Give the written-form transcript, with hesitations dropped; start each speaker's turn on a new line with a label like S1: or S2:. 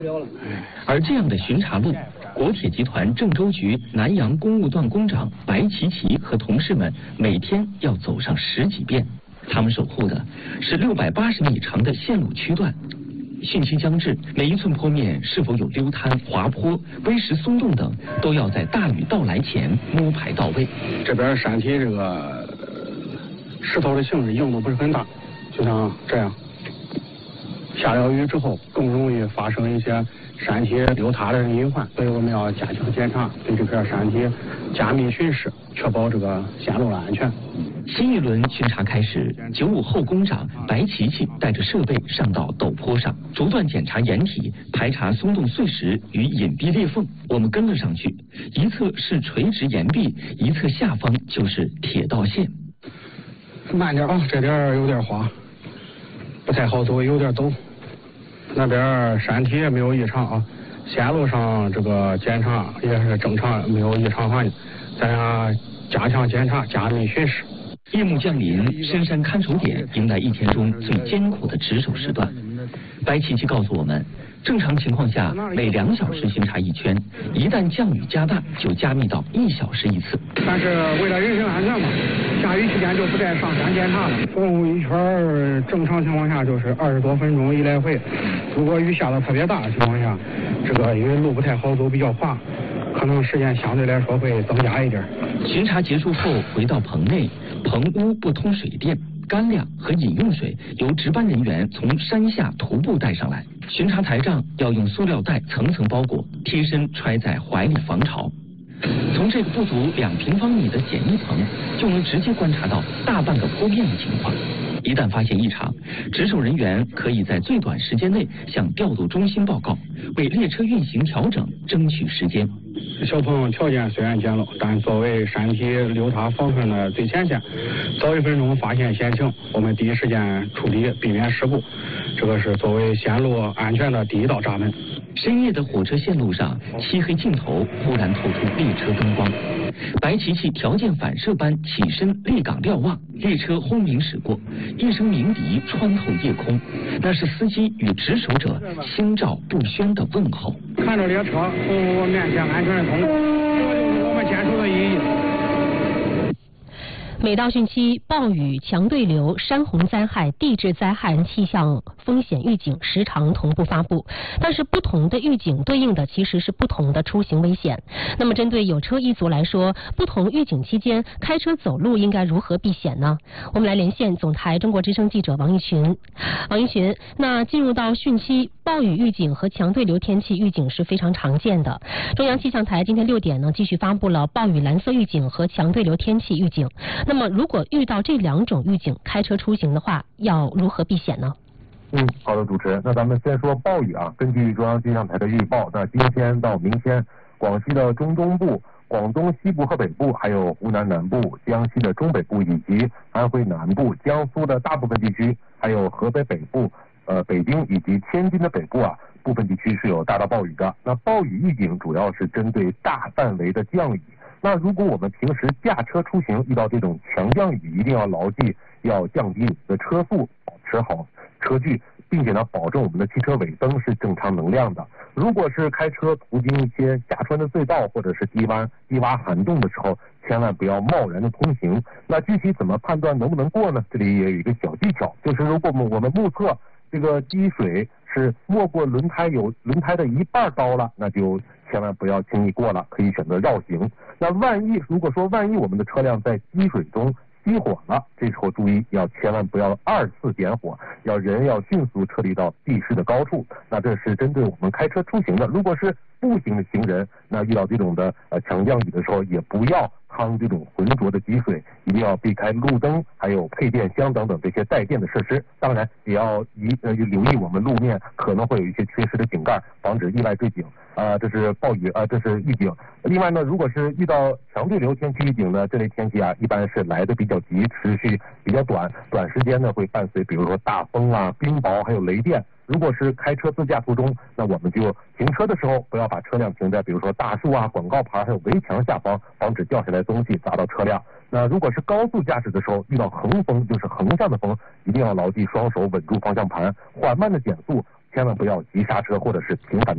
S1: 而这样的巡查路，国铁集团郑州局南阳公务段工长白琪琪和同事们每天要走上10几遍。他们守护的是680米长的线路区段。汛期将至，每一寸坡面是否有溜滩、滑坡、微石松动等，都要在大雨到来前摸排到位。
S2: 这边山体这个石头的性质硬度不是很大，就像这样。下了雨之后，更容易发生一些山体溜塌的隐患，所以我们要加强检查，对这片山体加密巡视，确保这个线路的安全。
S1: 新一轮巡查开始，95后工长白琪琪带着设备上到陡坡上，逐段检查岩体，排查松动碎石与隐蔽裂缝。我们跟了上去，一侧是垂直岩壁，一侧下方就是铁道线。
S2: 慢点啊，这点有点滑，不太好走，有点陡。那边山体也没有异常啊，线路上这个检查也是正常，没有异常反应。咱要加强检查，加密巡视。
S1: 夜幕降临，深山看守点迎来一天中最艰苦的值守时段。白琪琪告诉我们，正常情况下每2小时巡查一圈，一旦降雨加大，就加密到1小时一次。
S2: 但是为了人身安全嘛，下雨期间就不再上山检查了。走一圈正常情况下就是20多分钟一来回。如果雨下的特别大的情况下，这个因为路不太好走，比较滑，可能时间相对来说会增加一点。
S1: 巡查结束后，回到棚内，棚屋不通水电，干粮和饮用水由值班人员从山下徒步带上来。巡查台账要用塑料袋层层包裹，贴身揣在怀里防潮。从这个不足2平方米的简易棚，就能直接观察到大半个坡面的情况。一旦发现异常，值守人员可以在最短时间内向调度中心报告，为列车运行调整争取时间。
S2: 小棚条件虽然简陋，但作为山体溜塌防范的最前线，早1分钟发现险情，我们第一时间处理，避免事故，这个是作为线路安全的第一道闸门。
S1: 深夜的火车线路上，漆黑尽头忽然透出列车灯光。白琪琪条件反射般起身立岗瞭望，列车轰鸣驶过，一声鸣笛穿透夜空，那是司机与值守者心照不宣的问候。
S2: 看着列车从我面前安全的通过，这就是我们坚守的意义。
S3: 每到汛期，暴雨、强对流、山洪灾害、地质灾害气象风险预警时常同步发布，但是不同的预警对应的其实是不同的出行危险。那么针对有车一族来说，不同预警期间开车走路应该如何避险呢？我们来连线总台中国之声记者王一群。王一群，那进入到汛期，暴雨预警和强对流天气预警是非常常见的。中央气象台今天6点呢，继续发布了暴雨蓝色预警和强对流天气预警。那么如果遇到这2种预警，开车出行的话，要如何避险呢？
S4: 好的，主持人，那咱们先说暴雨啊。根据中央气象台的预报，那今天到明天，广西的中东部、广东西部和北部，还有湖南南部、江西的中北部以及安徽南部、江苏的大部分地区，还有河北北部、北京以及天津的北部啊，部分地区是有大到暴雨的。那暴雨预警主要是针对大范围的降雨。那如果我们平时驾车出行遇到这种强降雨，一定要牢记要降低你的车速，保持好车距，并且呢保证我们的汽车尾灯是正常能量的。如果是开车途经一些狭川的隧道或者是低洼涵洞的时候，千万不要贸然的通行。那具体怎么判断能不能过呢？这里也有一个小技巧，就是如果我们目测这个积水是没过轮胎的一半高了，那就千万不要轻易过了，可以选择绕行。那如果说万一我们的车辆在积水中熄火了，这时候注意要千万不要2次点火，要迅速撤离到地势的高处。那这是针对我们开车出行的。如果是步行的行人，那遇到这种的强降雨的时候，也不要趟这种浑浊的积水，一定要避开路灯还有配电箱等等这些带电的设施。当然也要留意我们路面可能会有一些缺失的井盖，防止意外坠井。这是暴雨这是预警。另外呢，如果是遇到强对流天气预警呢，这类天气啊一般是来的比较急，持续比较短时间呢会伴随比如说大风啊、冰雹还有雷电。如果是开车自驾途中，那我们就停车的时候不要把车辆停在比如说大树啊、广告牌还有围墙下方，防止掉下来东西砸到车辆。那如果是高速驾驶的时候，遇到横风，就是横向的风，一定要牢记双手稳住方向盘，缓慢的减速，千万不要急刹车或者是频繁的